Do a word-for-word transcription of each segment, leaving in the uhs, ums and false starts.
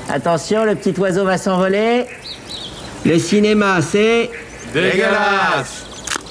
Attention, le petit oiseau va s'envoler. Le cinéma, c'est... dégueulasse.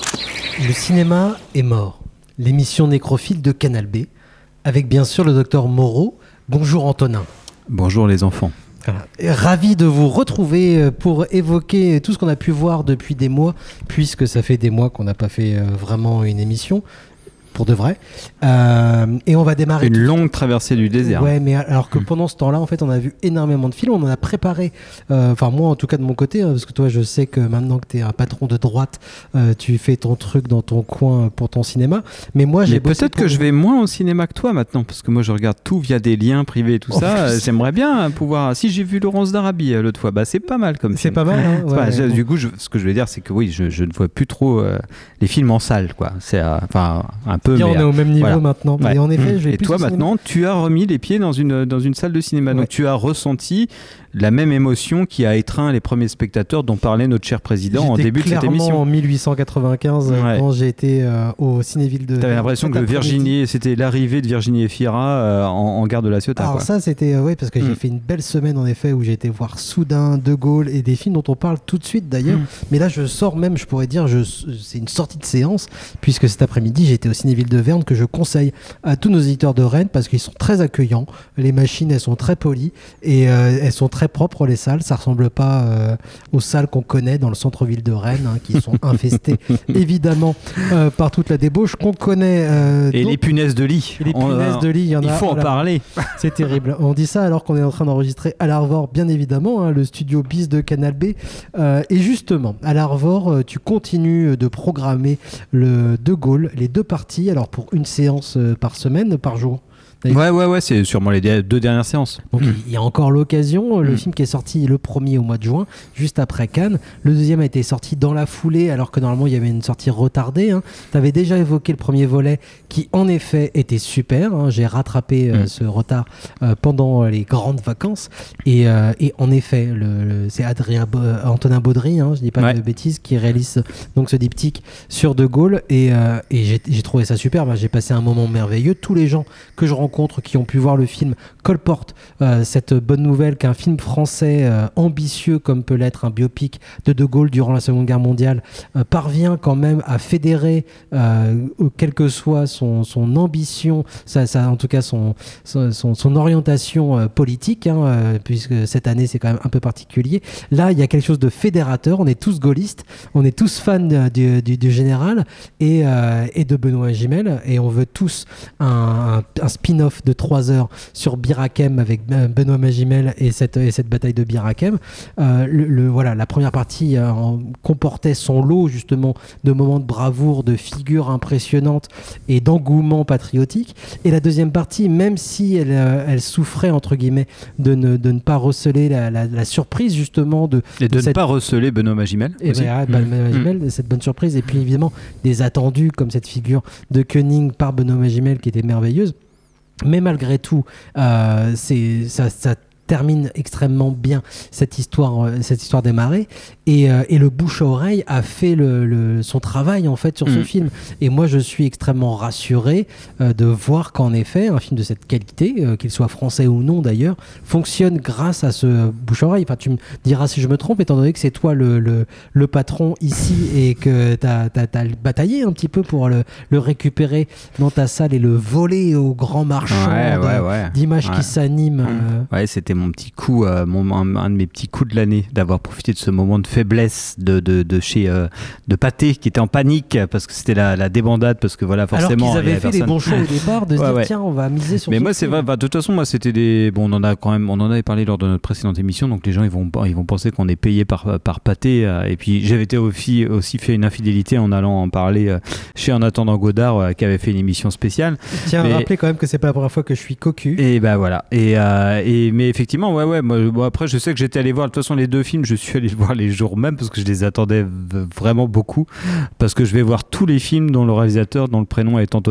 Le cinéma est mort. L'émission nécrophile de Canal B, avec bien sûr le docteur Moreau. Bonjour Antonin. Bonjour les enfants. Voilà. Ravi de vous retrouver pour évoquer tout ce qu'on a pu voir depuis des mois, puisque ça fait des mois qu'on n'a pas fait vraiment une émission. Pour de vrai. Euh, et on va démarrer... Une longue traversée du désert. Ouais, mais alors que pendant ce temps-là, en fait, on a vu énormément de films. On en a préparé, enfin euh, moi en tout cas de mon côté, hein, parce que toi, je sais que maintenant que tu es un patron de droite, euh, tu fais ton truc dans ton coin pour ton cinéma. Mais moi, j'ai mais bossé peut-être pour... que je vais moins au cinéma que toi maintenant, parce que moi, je regarde tout via des liens privés et tout oh, ça. Euh, j'aimerais bien pouvoir... Si j'ai vu Laurence d'Arabie euh, l'autre fois, bah, c'est pas mal comme C'est film. pas mal, hein, ouais, pas, ouais, je, bon. Du coup, je, ce que je veux dire, c'est que oui, je, je ne vois plus trop euh, les films en salle, quoi. C'est enfin euh, un peu... Bien, mais, on est au même niveau. Voilà. Maintenant, ouais. Et en effet, mmh. je vais Et plus toi maintenant, tu as remis les pieds dans une dans une salle de cinéma, ouais. Donc tu as ressenti la même émotion qui a étreint les premiers spectateurs dont parlait notre cher président J'étais en début de cette émission. En mille huit cent quatre-vingt-quinze, ouais. Quand j'ai été euh, au Cinéville de... T'avais l'impression que Virginie, c'était l'arrivée de Virginie Efira euh, en, en gare de la Ciotat. Alors quoi. ça, c'était... Euh, oui, parce que mmh. j'ai fait une belle semaine, en effet, où j'ai été voir Soudain, De Gaulle, et des films dont on parle tout de suite, d'ailleurs. Mmh. Mais là, je sors même, je pourrais dire, je, c'est une sortie de séance, puisque cet après-midi, j'étais au Cinéville de Verne, que je conseille à tous nos éditeurs de Rennes, parce qu'ils sont très accueillants. Les machines, elles sont très polies, et euh, elles sont très propres, les salles. Ça ressemble pas euh, aux salles qu'on connaît dans le centre-ville de Rennes, hein, qui sont infestées évidemment euh, par toute la débauche qu'on connaît. Euh, et les punaises de lit. Et les punaises on, de lit, il y en il a. Il faut en voilà. parler. C'est terrible. On dit ça alors qu'on est en train d'enregistrer à l'Arvor, bien évidemment, hein, le studio bis de Canal B. Euh, et justement, à l'Arvor, tu continues de programmer le De Gaulle, les deux parties, alors pour une séance par semaine, par jour. Ouais, ouais, ouais, c'est sûrement les deux dernières séances. Donc mmh. il y a encore l'occasion. Le mmh. film qui est sorti le premier au mois de juin, juste après Cannes. Le deuxième a été sorti dans la foulée, alors que normalement il y avait une sortie retardée. Hein. Tu avais déjà évoqué le premier volet, qui en effet était super. Hein. J'ai rattrapé euh, mmh. ce retard euh, pendant les grandes vacances. Et, euh, et en effet, le, le, c'est Adrien Bo- Antonin Baudry, hein, je dis pas ouais. de bêtises, qui réalise donc ce diptyque sur De Gaulle. Et, euh, et j'ai, j'ai trouvé ça super. Bah, j'ai passé un moment merveilleux. Tous les gens que je rencontre qui ont pu voir le film colportent euh, cette bonne nouvelle qu'un film français euh, ambitieux comme peut l'être un biopic de De Gaulle durant la Seconde Guerre mondiale euh, parvient quand même à fédérer euh, quelle que soit son, son ambition, ça, ça, en tout cas son, son, son orientation euh, politique, hein, euh, puisque cette année c'est quand même un peu particulier. Là il y a quelque chose de fédérateur, on est tous gaullistes, on est tous fans du, du, du général et, euh, et de Benoît Magimel, et on veut tous un, un, un spin-off de trois heures sur Bir Hakeim avec Benoît Magimel et cette, et cette bataille de Bir Hakeim. Euh, le, le, voilà, la première partie euh, comportait son lot justement de moments de bravoure, de figures impressionnantes et d'engouement patriotique. Et la deuxième partie, même si elle, euh, elle souffrait entre guillemets de ne, de ne pas receler la, la, la surprise justement de... Et de, de cette... ne pas receler Benoît Magimel. Et ben, ah, bah, mmh. Benoît Magimel, mmh. cette bonne surprise. Et puis évidemment des attendus comme cette figure de Koenig par Benoît Magimel qui était merveilleuse. Mais malgré tout, euh, c'est, ça, ça termine extrêmement bien cette histoire, cette histoire des marées, et, euh, et le bouche à oreille a fait le, le, son travail en fait sur mmh. ce film. Et moi je suis extrêmement rassuré euh, de voir qu'en effet un film de cette qualité, euh, qu'il soit français ou non d'ailleurs, fonctionne grâce à ce bouche à oreille. Enfin, tu me diras si je me trompe, étant donné que c'est toi le, le, le patron ici et que tu as bataillé un petit peu pour le, le récupérer dans ta salle et le voler au grand marchand ouais, ouais, ouais. d'images ouais. qui s'animent. Mmh. Euh... Ouais, c'était mon petit coup, euh, mon, un, un de mes petits coups de l'année, d'avoir profité de ce moment de faiblesse de, de, de chez euh, de Pathé, qui était en panique parce que c'était la, la débandade, parce que voilà, forcément. Alors qu'ils avaient fait personne... les bons choix au départ, de se ouais, dire ouais. tiens, on va miser sur. Mais ce moi, c'est vrai. Bah, de toute façon, moi, c'était des. Bon, on en a quand même, on en avait parlé lors de notre précédente émission, donc les gens, ils vont, ils vont penser qu'on est payé par par Pathé. Euh, et puis, j'avais été aussi aussi fait une infidélité en allant en parler euh, chez En attendant Godard, euh, qui avait fait une émission spéciale. Tiens, mais... rappelez quand même que c'est pas la première fois que je suis cocu. Et bah voilà. Et, euh, et mais effectivement, ouais, ouais. Moi, bon, après, je sais que j'étais allé voir. De toute façon, les deux films, je suis allé les voir les jours même parce que je les attendais v- vraiment beaucoup. Parce que je vais voir tous les films dont le réalisateur, dont le prénom est Antonin.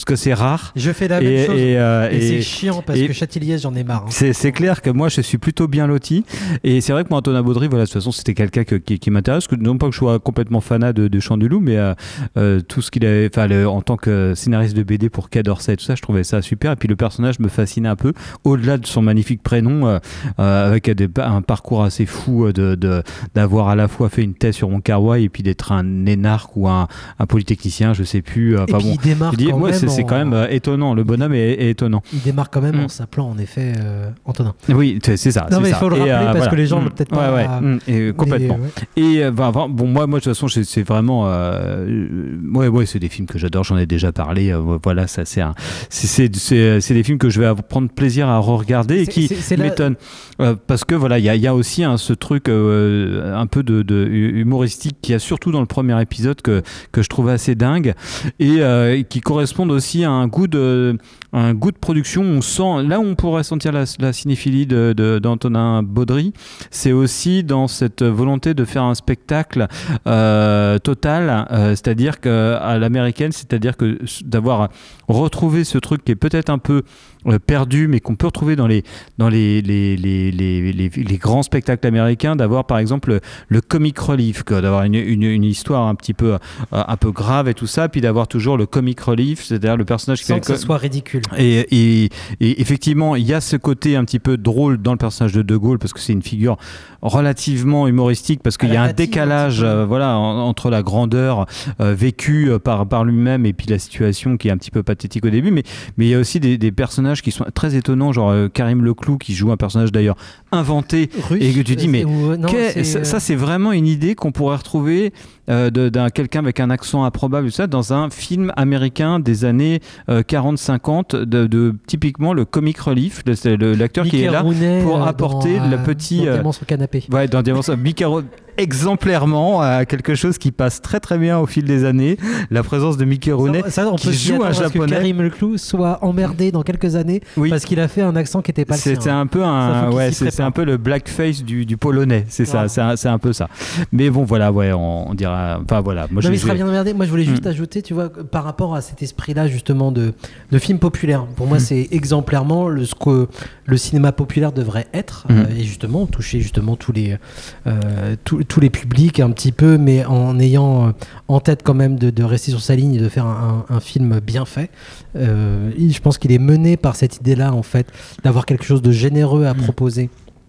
parce que c'est rare. Je fais la et, même chose. Et, euh, et, et c'est chiant parce et que Châtilliez, j'en ai marre. Hein. C'est, c'est clair que moi, je suis plutôt bien loti. Et c'est vrai que moi, Antonin Baudry, voilà, de toute façon, c'était quelqu'un que, qui, qui m'intéresse. Que, non pas que je sois complètement fanat de, de Chant du Loup, mais euh, euh, tout ce qu'il avait, enfin, en tant que scénariste de B D pour Quai d'Orsay et tout ça, je trouvais ça super. Et puis le personnage me fascinait un peu, au-delà de son magnifique prénom, euh, euh, avec des, un parcours assez fou de, de, d'avoir à la fois fait une thèse sur Moncarroy et puis d'être un énarque ou un, un polytechnicien, je sais plus. Enfin, et puis bon, il démarre dis, quand moi, même c'est, en... c'est quand même euh, étonnant. Le bonhomme est, est étonnant. Il démarre quand même mm. en s'appelant en effet euh, Antonin. Oui, c'est, c'est ça. Non c'est mais il ça. faut le rappeler et, euh, parce voilà. que les gens mm. l'ont peut-être pas. Ouais, ouais. Mm. Et complètement. Mais, ouais. Et euh, bah, bon, moi, moi, de toute façon, c'est, c'est vraiment, euh, ouais, ouais, c'est des films que j'adore. J'en ai déjà parlé. Euh, voilà, ça, c'est, un, c'est, c'est, c'est, c'est des films que je vais prendre plaisir à re-regarder et qui c'est, c'est m'étonnent la... euh, parce que voilà, il y a, y a aussi hein, ce truc euh, un peu de, de humoristique qu'il y a surtout dans le premier épisode que que je trouve assez dingue et euh, qui correspondent aussi à un goût de un goût de production. On sent là où on pourrait sentir la, la cinéphilie de, de, d'Antonin Baudry, c'est aussi dans cette volonté de faire un spectacle euh, total, euh, c'est-à-dire que à l'américaine, c'est-à-dire que d'avoir retrouvé ce truc qui est peut-être un peu euh, perdu, mais qu'on peut retrouver dans les dans les les les les, les, les grands spectacles américains, d'avoir par exemple le, le comic relief, quoi, d'avoir une, une une histoire un petit peu euh, un peu grave et tout ça, puis d'avoir toujours le comic relief, c'est-à-dire le personnage qui sans fait que le ce soit ridicule. Et, et, et effectivement, il y a ce côté un petit peu drôle dans le personnage de De Gaulle parce que c'est une figure relativement humoristique parce qu'il y a un décalage un euh, voilà, en, entre la grandeur euh, vécue par, par lui-même et puis la situation qui est un petit peu pathétique au début. Mais, mais il y a aussi des, des personnages qui sont très étonnants, genre euh, Karim Leclou qui joue un personnage d'ailleurs inventé. Russe, et que tu dis, mais ou, non, c'est, ça, ça, c'est vraiment une idée qu'on pourrait retrouver euh, de, d'un quelqu'un avec un accent improbable, ça, dans un film américain des années euh, quarante cinquante, de, de typiquement le comic relief, le, le, l'acteur Mickey qui est là Rooney, pour apporter dans, le petit. Dans euh, Diamant sur le canapé. Ouais, dans Diamant sur Mickey Rooney. Exemplairement à quelque chose qui passe très très bien au fil des années, la présence de Mickey Rooney ça, ça, on qui peut joue un japonais. Que Karim Leclou soit emmerdé dans quelques années oui. parce qu'il a fait un accent qui n'était pas le sien. C'était un peu un, ouais, c'est, c'est un peu le blackface du, du polonais, c'est ça, c'est un, c'est un peu ça. Mais bon, voilà, ouais, on, on dira, enfin voilà. Moi, non, je, mais il sera bien emmerdé. Moi, je voulais juste mm. ajouter, tu vois, par rapport à cet esprit-là justement de de film populaire. Pour moi, mm. c'est exemplairement le ce que le cinéma populaire devrait être mm. euh, et justement toucher justement tous les euh, tous, tous les publics un petit peu, mais en ayant euh, en tête quand même de, de rester sur sa ligne et de faire un, un, un film bien fait. Euh, je pense qu'il est mené par cette idée-là, en fait, d'avoir quelque chose de généreux à mmh. proposer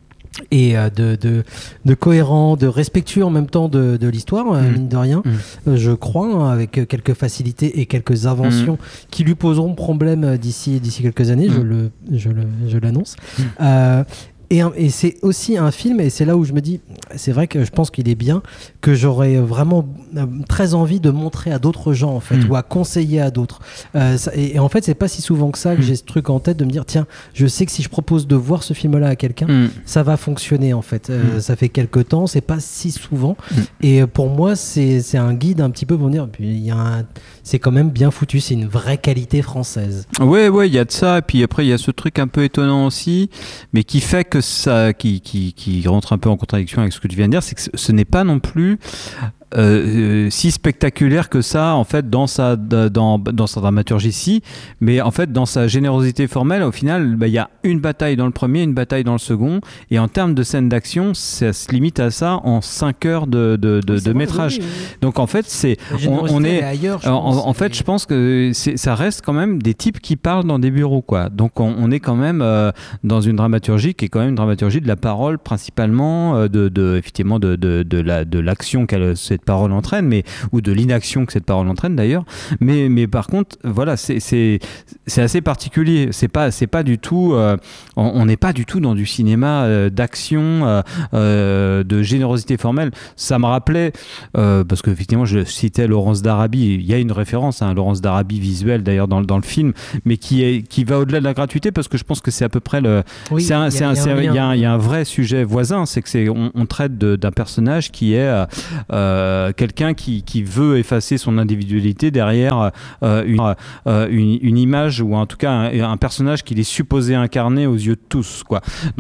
et euh, de, de, de cohérent, de respectueux en même temps de, de l'histoire, mmh. euh, mine de rien, mmh. euh, je crois, hein, avec quelques facilités et quelques inventions mmh. qui lui poseront problème d'ici, d'ici quelques années, mmh. je, le, je, le, je l'annonce. Mmh. Euh, Et, un, et c'est aussi un film, et c'est là où je me dis, c'est vrai que je pense qu'il est bien, que j'aurais vraiment euh, très envie de montrer à d'autres gens, en fait, mmh. ou à conseiller à d'autres. Euh, ça, et, et en fait, c'est pas si souvent que ça que mmh. j'ai ce truc en tête de me dire, tiens, je sais que si je propose de voir ce film-là à quelqu'un, mmh. ça va fonctionner, en fait. Euh, mmh. Ça fait quelques temps, c'est pas si souvent. Mmh. Et pour moi, c'est, c'est un guide un petit peu pour dire, puis il y a un, c'est quand même bien foutu, c'est une vraie qualité française. Ouais, ouais, il y a de ça. Et puis après, il y a ce truc un peu étonnant aussi, mais qui fait que ça, qui, qui, qui rentre un peu en contradiction avec ce que tu viens de dire, c'est que ce n'est pas non plus euh, si spectaculaire que ça, en fait, dans sa, dans, dans sa dramaturgie, si, mais en fait, dans sa générosité formelle, au final, bah, y a une bataille dans le premier, une bataille dans le second, et en termes de scènes d'action, ça se limite à ça en cinq heures de, de, de, de métrage. Oui, oui. Donc en fait, c'est, on, on est, ailleurs, en, pense, en fait, mais... je pense que c'est, ça reste quand même des types qui parlent dans des bureaux, quoi. Donc on, on est quand même euh, dans une dramaturgie qui est quand même une dramaturgie de la parole principalement, euh, de, de effectivement de, de, de, la, de l'action qu'elle cette parole entraîne, mais ou de l'inaction que cette parole entraîne d'ailleurs. Mais, mais par contre, voilà, c'est, c'est, c'est assez particulier. C'est pas, c'est pas du tout, euh, on n'est pas du tout dans du cinéma euh, d'action, euh, euh, de générosité formelle. Ça me rappelait, euh, parce que effectivement, je citais Laurence d'Arabie. Il y a une référence à hein, Laurence d'Arabie visuelle d'ailleurs dans, dans le film, mais qui est, qui va au-delà de la gratuité parce que je pense que c'est à peu près le, oui, c'est un, c'est un, c'est un, il y a un, il y a un vrai sujet voisin, c'est que c'est, on, on traite de, d'un personnage qui est euh, Euh, quelqu'un qui, qui veut effacer son individualité derrière euh, une, euh, une, une image ou en tout cas un, un personnage qu'il est supposé incarner aux yeux de tous, quoi. Donc